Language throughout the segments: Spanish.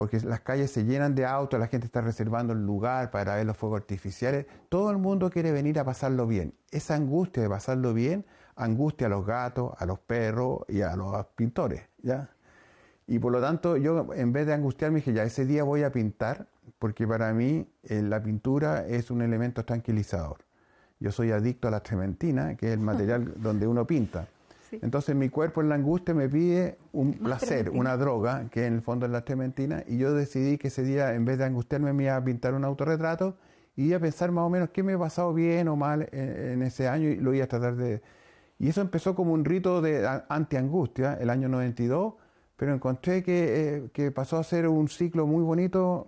porque las calles se llenan de autos, la gente está reservando el lugar para ver los fuegos artificiales. Todo el mundo quiere venir a pasarlo bien. Esa angustia de pasarlo bien angustia a los gatos, a los perros y a los pintores, ¿ya? Y por lo tanto, yo en vez de angustiarme dije, ya, ese día voy a pintar, porque para mí la pintura es un elemento tranquilizador. Yo soy adicto a la trementina, que es el material donde uno pinta. Sí. Entonces mi cuerpo en la angustia me pide un placer, trementina. una droga, que en el fondo es la trementina, y yo decidí que ese día, en vez de angustiarme, me iba a pintar un autorretrato y iba a pensar más o menos qué me ha pasado bien o mal en ese año, y lo iba a tratar de... Y eso empezó como un rito de anti-angustia, el año 92, pero encontré que pasó a ser un ciclo muy bonito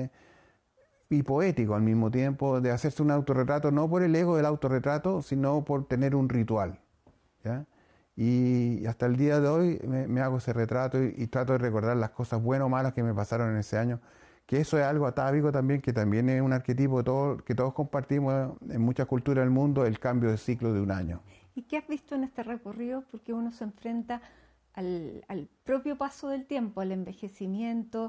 y poético al mismo tiempo, de hacerse un autorretrato, no por el ego del autorretrato, sino por tener un ritual, ¿ya? Y hasta el día de hoy me hago ese retrato y trato de recordar las cosas buenas o malas que me pasaron en ese año, que eso es algo atávico también, que también es un arquetipo que todos compartimos en muchas culturas del mundo, el cambio de ciclo de un año. ¿Y qué has visto en este recorrido? Porque uno se enfrenta al propio paso del tiempo, al envejecimiento,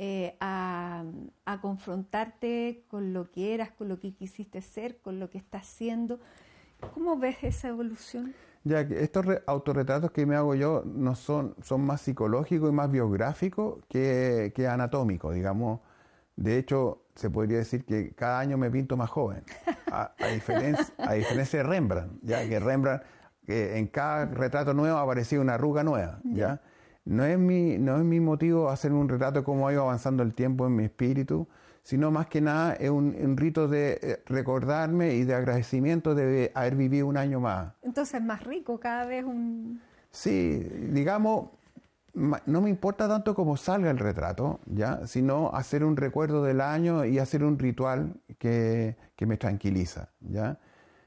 a confrontarte con lo que eras, con lo que quisiste ser, con lo que estás siendo. ¿Cómo ves esa evolución? Ya que estos autorretratos que me hago yo no son más psicológicos y más biográficos que anatómicos, digamos. De hecho, se podría decir que cada año me pinto más joven, a diferencia de Rembrandt, ya que Rembrandt, en cada retrato nuevo aparecía una arruga nueva, ¿ya? No es mi motivo hacer un retrato como ha ido avanzando el tiempo en mi espíritu, sino más que nada es un rito de recordarme y de agradecimiento de haber vivido un año más. Entonces, más rico, cada vez un... Sí, digamos, no me importa tanto cómo salga el retrato, ¿ya? Sino hacer un recuerdo del año y hacer un ritual que me tranquiliza, ¿ya?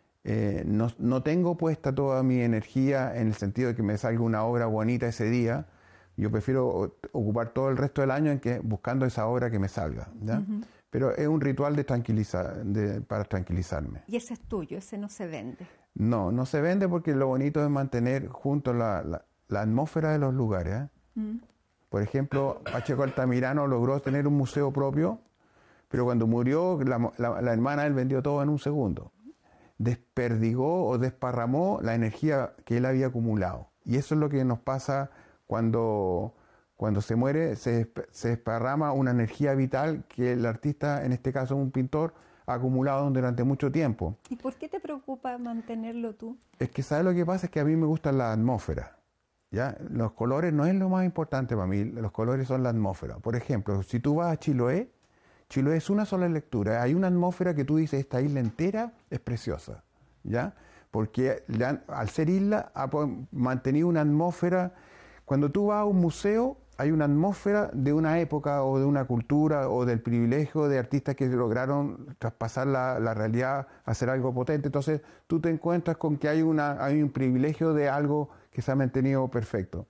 No tengo puesta toda mi energía en el sentido de que me salga una obra bonita ese día. Yo prefiero ocupar todo el resto del año buscando esa obra que me salga, ¿ya? Pero es un ritual para tranquilizarme. Y ese es tuyo, ese no se vende. No se vende, porque lo bonito es mantener junto la atmósfera de los lugares, ¿eh? Por ejemplo, Pacheco Altamirano logró tener un museo propio, pero cuando murió, la hermana él vendió todo en un segundo. Desperdigó o desparramó la energía que él había acumulado. Y eso es lo que nos pasa cuando se muere, se desparrama una energía vital que el artista, en este caso un pintor, ha acumulado durante mucho tiempo. ¿Y por qué te preocupa mantenerlo tú? Es que, ¿sabes lo que pasa? Es que a mí me gusta la atmósfera, ¿ya? Los colores no es lo más importante para mí, los colores son la atmósfera. Por ejemplo, si tú vas a Chiloé, Chiloé es una sola lectura. Hay una atmósfera que tú dices, esta isla entera es preciosa, ¿ya? Porque al ser isla ha mantenido una atmósfera. Cuando tú vas a un museo, hay una atmósfera de una época o de una cultura o del privilegio de artistas que lograron traspasar la realidad, hacer algo potente. Entonces tú te encuentras con que hay un privilegio de algo que se ha mantenido perfecto.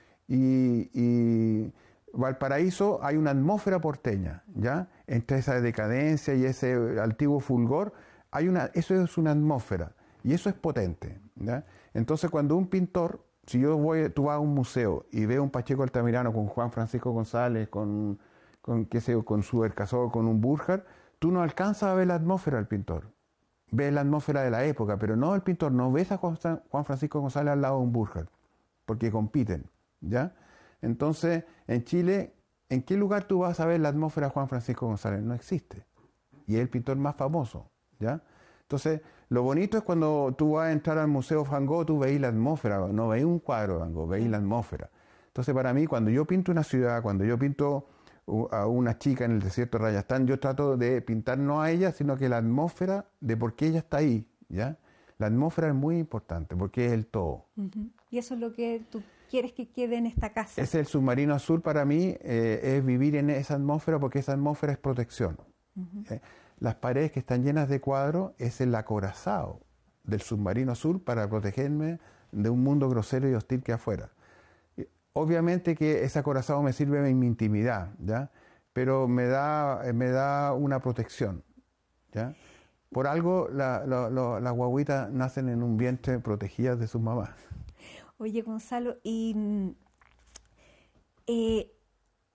Y Valparaíso hay una atmósfera porteña, ¿ya? Entre esa decadencia y ese antiguo fulgor, eso es una atmósfera, y eso es potente, ¿ya? Entonces cuando un pintor, si tú vas a un museo y ves un Pacheco Altamirano con Juan Francisco González, con su Ercazor, con un Burjar, tú no alcanzas a ver la atmósfera del pintor. Ves la atmósfera de la época, pero no el pintor, no ves a Juan Francisco González al lado de un Burjar, porque compiten, ¿ya? Entonces, en Chile, ¿en qué lugar tú vas a ver la atmósfera de Juan Francisco González? No existe. Y es el pintor más famoso, ¿ya? Entonces, lo bonito es cuando tú vas a entrar al Museo Van Gogh, tú veis la atmósfera, no veis un cuadro de Van Gogh, veis la atmósfera. Entonces, para mí, cuando yo pinto una ciudad, cuando yo pinto a una chica en el desierto de Rayastán, yo trato de pintar no a ella, sino que la atmósfera de por qué ella está ahí, ¿ya? La atmósfera es muy importante, porque es el todo. Y eso es lo que tú quieres que quede en esta casa. Es el submarino azul para mí, es vivir en esa atmósfera, porque esa atmósfera es protección. Las paredes que están llenas de cuadros es el acorazado del submarino azul para protegerme de un mundo grosero y hostil que afuera. Obviamente que ese acorazado me sirve en mi intimidad, ¿ya? Pero me da una protección, ¿ya? Por algo las guaguitas nacen en un vientre protegidas de sus mamás. Oye, Gonzalo, y